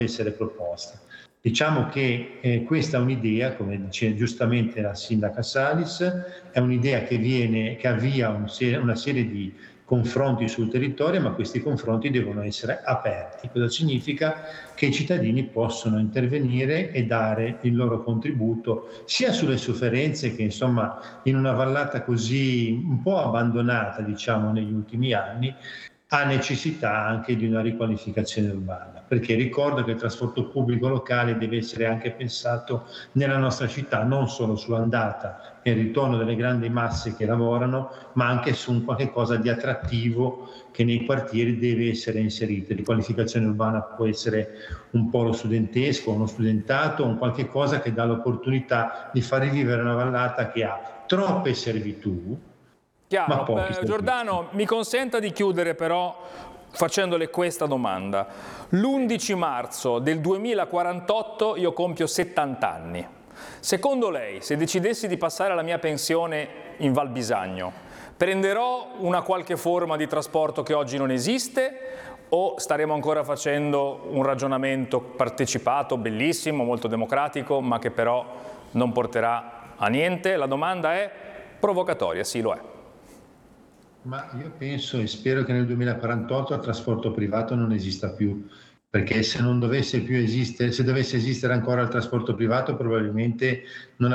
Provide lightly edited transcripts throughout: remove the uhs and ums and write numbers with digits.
essere proposta. Diciamo che questa è un'idea, come dice giustamente la sindaca Salis, è un'idea che avvia una serie di confronti sul territorio, ma questi confronti devono essere aperti. Cosa significa? Che i cittadini possono intervenire e dare il loro contributo sia sulle sofferenze che, insomma, in una vallata così un po' abbandonata, diciamo, negli ultimi anni, ha necessità anche di una riqualificazione urbana, perché ricordo che il trasporto pubblico locale deve essere anche pensato nella nostra città, non solo sull'andata e il ritorno delle grandi masse che lavorano, ma anche su un qualche cosa di attrattivo che nei quartieri deve essere inserito. Riqualificazione urbana può essere un polo studentesco, uno studentato, un qualche cosa che dà l'opportunità di far rivivere una vallata che ha troppe servitù. Chiaro. Giordano, mi consenta di chiudere però facendole questa domanda. L'11 marzo del 2048 io compio 70 anni. Secondo lei, se decidessi di passare alla mia pensione in Val Bisagno, prenderò una qualche forma di trasporto che oggi non esiste o staremo ancora facendo un ragionamento partecipato, bellissimo, molto democratico, ma che però non porterà a niente? La domanda è provocatoria, sì lo è. Ma io penso e spero che nel 2048 il trasporto privato non esista più, perché se non dovesse più esistere, se dovesse esistere ancora il trasporto privato, probabilmente non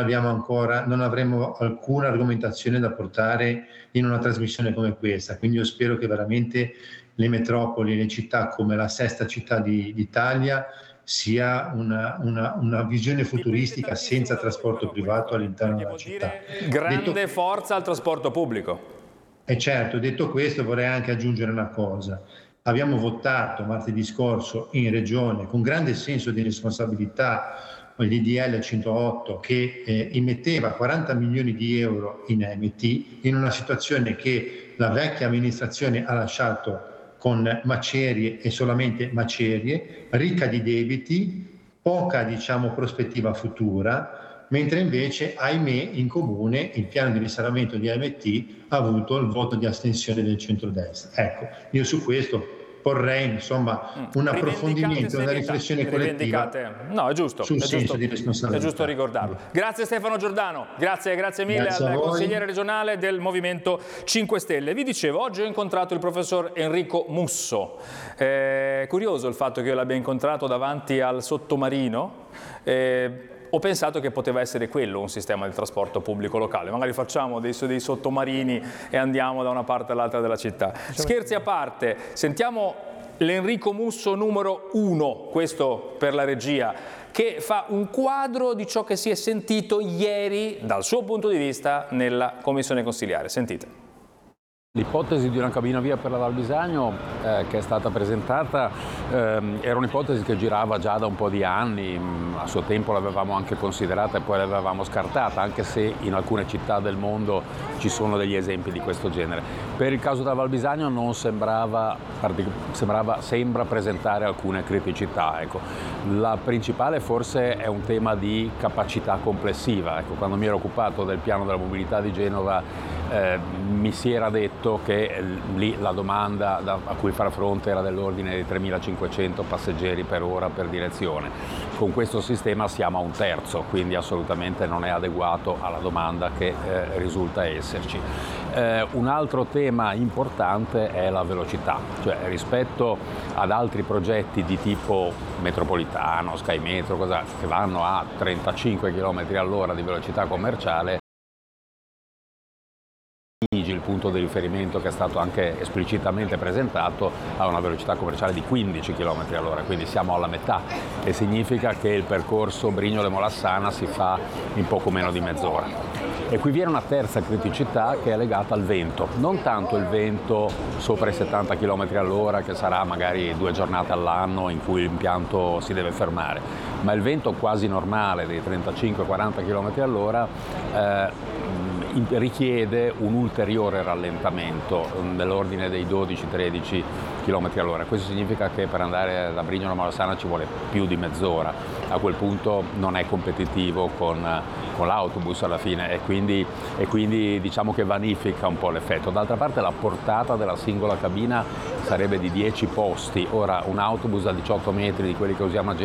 avremo alcuna argomentazione da portare in una trasmissione come questa. Quindi io spero che veramente le metropoli, le città come la sesta città d'Italia sia una visione futuristica senza trasporto privato all'interno della città. Grande forza al trasporto pubblico. E certo, detto questo vorrei anche aggiungere una cosa. Abbiamo votato martedì scorso in Regione con grande senso di responsabilità il DDL 108 che immetteva 40 milioni di euro in AMT in una situazione che la vecchia amministrazione ha lasciato con macerie e solamente macerie, ricca di debiti, poca prospettiva futura, mentre invece, ahimè, in Comune il piano di risanamento di AMT ha avuto il voto di astensione del centrodestra. Ecco, io su questo porrei un approfondimento, una riflessione collettiva. No, è giusto, sul senso di responsabilità. È giusto ricordarlo. Grazie Stefano Giordano, grazie mille al consigliere regionale del Movimento 5 Stelle. Vi dicevo, oggi ho incontrato il professor Enrico Musso. Curioso il fatto che io l'abbia incontrato davanti al sottomarino. Ho pensato che poteva essere quello un sistema di trasporto pubblico locale, magari facciamo dei sottomarini e andiamo da una parte all'altra della città. Scherzi a parte, sentiamo l'Enrico Musso numero 1, questo per la regia, che fa un quadro di ciò che si è sentito ieri dal suo punto di vista nella commissione consiliare. Sentite. L'ipotesi di una cabina via per la Val Bisagno che è stata presentata era un'ipotesi che girava già da un po' di anni, a suo tempo l'avevamo anche considerata e poi l'avevamo scartata, anche se in alcune città del mondo ci sono degli esempi di questo genere. Per il caso della Val Bisagno non sembra presentare alcune criticità. Ecco. La principale forse è un tema di capacità complessiva. Ecco, quando mi ero occupato del piano della mobilità di Genova mi si era detto che lì la domanda a cui far fronte era dell'ordine di 3.500 passeggeri per ora per direzione. Con questo sistema siamo a un terzo, quindi assolutamente non è adeguato alla domanda che risulta esserci. Un altro tema importante è la velocità, cioè rispetto ad altri progetti di tipo metropolitano, Sky Metro, che vanno a 35 km all'ora di velocità commerciale, il punto di riferimento che è stato anche esplicitamente presentato ha una velocità commerciale di 15 km all'ora, quindi siamo alla metà e significa che il percorso Brignole-Molassana si fa in poco meno di mezz'ora. E qui viene una terza criticità che è legata al vento, non tanto il vento sopra i 70 km all'ora che sarà magari 2 giornate all'anno in cui l'impianto si deve fermare, ma il vento quasi normale dei 35-40 km all'ora richiede un ulteriore rallentamento nell'ordine dei 12-13 km all'ora. Questo significa che per andare da Brignano a Malassana ci vuole più di mezz'ora. A quel punto non è competitivo con l'autobus alla fine e quindi diciamo che vanifica un po' l'effetto. D'altra parte la portata della singola cabina sarebbe di 10 posti. Ora un autobus da 18 metri di quelli che usiamo a